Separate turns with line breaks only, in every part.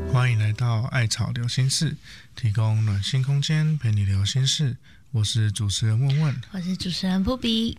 欢迎来到艾草聊心事，提供暖心空间陪你聊心事。我是主持人问问，
我是主持人布比。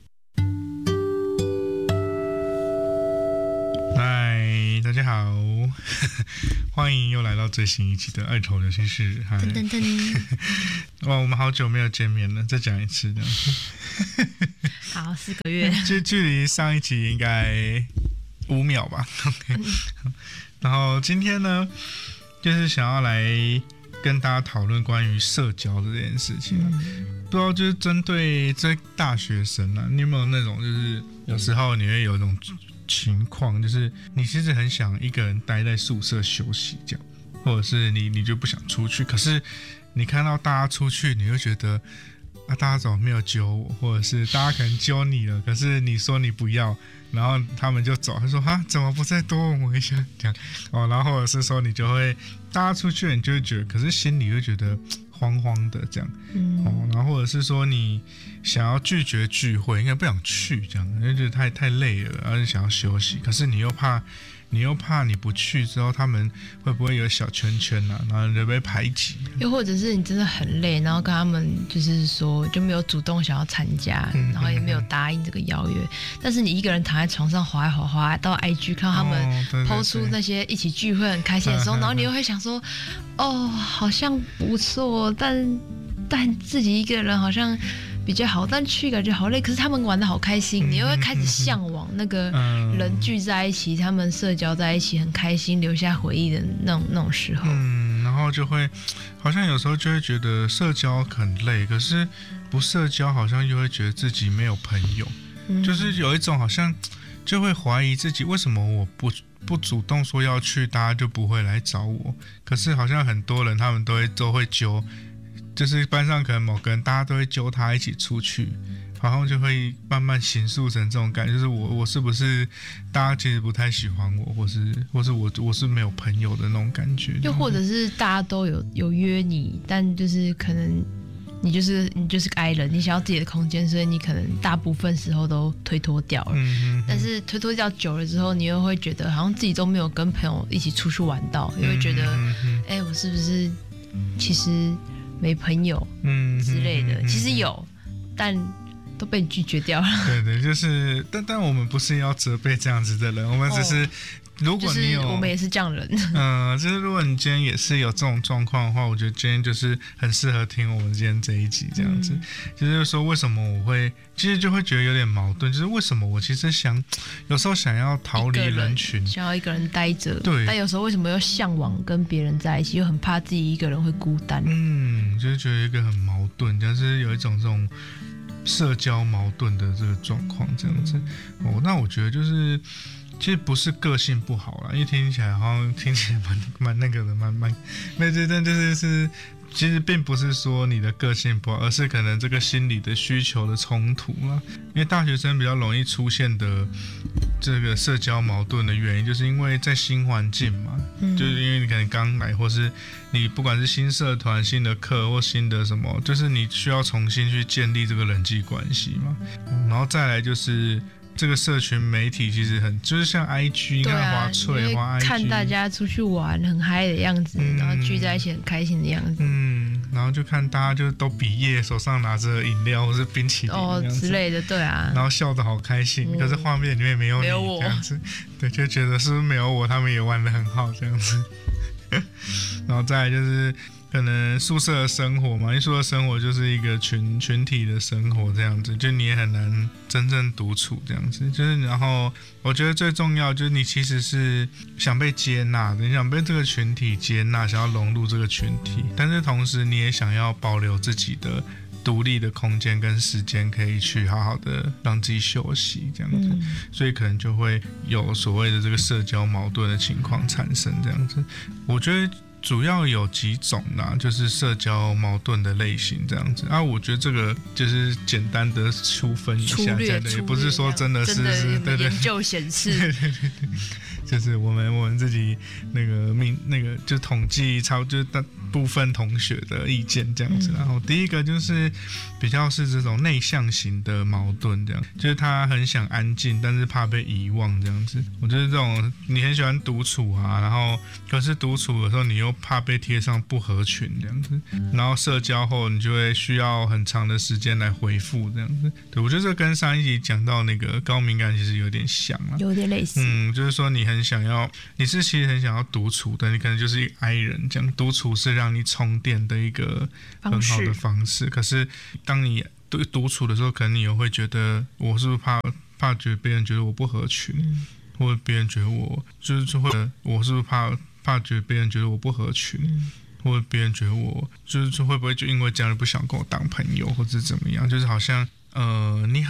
嗨，大家好，欢迎又来到最新一期的艾草聊心事。嗨，
噔噔噔，
哇，我们好久没有见面了，再讲一次这样。
好，4个月，
距离上一集应该5秒吧。OK， 然后今天呢，就是想要来跟大家讨论关于社交的这件事情。不知道就是针对这大学生啊，你有没有那种就是有时候你会有一种情况，就是你其实很想一个人待在宿舍休息这样，或者是你就不想出去，可是你看到大家出去，你会觉得啊，大家怎么没有揪我，或者是大家可能揪你了，可是你说你不要，然后他们就走，他说啊，怎么不再多问我一下这样哦，然后或者是说你就会大家出去了，你就会觉得，可是心里会觉得慌慌的这样，哦，然后或者是说你想要拒绝聚会，应该不想去这样，因为觉得太累了，然后就想要休息，可是你又怕你不去之后，他们会不会有小圈圈啊，然后就被排挤？
又或者是你真的很累，然后跟他们就是说就没有主动想要参加，然后也没有答应这个邀约，但是你一个人躺在床上滑到 IG 看到他们po出那些一起聚会很开心的时候，然后你又会想说，哦，好像不错，但自己一个人好像比较好，但去感觉好累。可是他们玩得好开心，你又会开始向往那个人聚在一起，他们社交在一起很开心，留下回忆的那种时候。
然后就会好像有时候就会觉得社交很累，可是不社交好像又会觉得自己没有朋友，就是有一种好像就会怀疑自己，为什么我不主动说要去，大家就不会来找我？可是好像很多人他们都会揪。就是班上可能某个人大家都会揪他一起出去，好像就会慢慢形塑成这种感觉，就是我是不是大家其实不太喜欢我，或是我是没有朋友的那种感觉，
又或者是大家都有约你，但就是可能你就是个 I 人，你想要自己的空间，所以你可能大部分时候都推脱掉了。但是推脱掉久了之后，你又会觉得好像自己都没有跟朋友一起出去玩到，又会觉得我是不是其实没朋友之类的，其实有，但都被你拒绝掉了。
对，就是但我们不是要责备这样子的人，我们只是如果你有，
就是我们也是这样人。
就是如果你今天也是有这种状况的话，我觉得今天就是很适合听我们今天这一集这样子。就是说为什么我会其实就会觉得有点矛盾，就是为什么我其实有时候想要逃离人群，
想要一个人待着，
对，
但有时候为什么又向往跟别人在一起，又很怕自己一个人会孤单。
就是觉得一个很矛盾，就是有一种这种社交矛盾的这个状况这样子。那我觉得就是其实不是个性不好啦，因为听起来好像蛮那个的，蛮但就是其实并不是说你的个性不好，而是可能这个心理的需求的冲突啦。因为大学生比较容易出现的这个社交矛盾的原因，就是因为在新环境嘛，就是因为你可能刚来，或是你不管是新社团、新的课或新的什么，就是你需要重新去建立这个人际关系嘛。然后再来就是这个社群媒体其实就是像 IG， 你看滑脆滑 IG，
看大家出去玩很嗨的样子，然后聚在一起很开心的样子，
然后就看大家就都毕业，手上拿着饮料或是冰淇淋
之类的，对啊，
然后笑得好开心，可是画面里面没有你这样子，对，就觉得是不是没有我，他们也玩得很好这样子。然后再来就是可能宿舍的生活嘛，因为宿舍生活就是一个群体的生活这样子，就你也很难真正独处这样子，就是然后我觉得最重要就是你其实是想被接纳的，你想被这个群体接纳，想要融入这个群体，但是同时你也想要保留自己的独立的空间跟时间，可以去好好的让自己休息这样子，所以可能就会有所谓的这个社交矛盾的情况产生这样子。我觉得主要有几种啦，就是社交矛盾的类型这样子啊。我觉得这个就是简单的粗分一下，也不是说真的是对对，
研究显示，
对，就是我们自己那个就统计就是部分同学的意见这样子。然后第一个就是比较是这种内向型的矛盾，这样就是他很想安静，但是怕被遗忘这样子。我觉得这种你很喜欢独处啊，然后可是独处的时候你又怕被贴上不合群这样子，然后社交后你就会需要很长的时间来回复这样子。对，我觉得这跟上一集讲到那个高敏感其实有点像啊，
有点类似。
就是说你很想要，你是其实很想要独处，但你可能就是一个 I 人，这样独处是让你充电的一个很好的方式。可是当你独处的时候，可能你又会觉得，我是不是怕觉得别人觉得我不合群，或者别人觉得我就是会，我是不是怕觉得别人觉得我不合群，或者别人觉得我就是会不会就因为这样不想跟我当朋友，或者怎么样，就是好像你